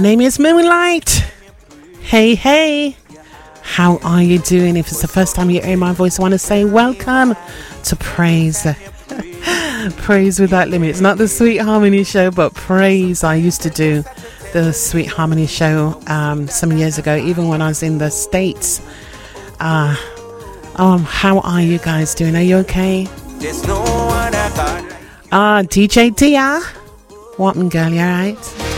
name is Moonlight. Hey, hey. How are you doing? If it's the first time you're hearing my voice, I want to say welcome to Praise. Praise Without Limits. Not the Sweet Harmony Show, but Praise. I used to do the Sweet Harmony Show some years ago, even when I was in the States. How are you guys doing? Are you okay? DJ Dia. What, girl, you alright?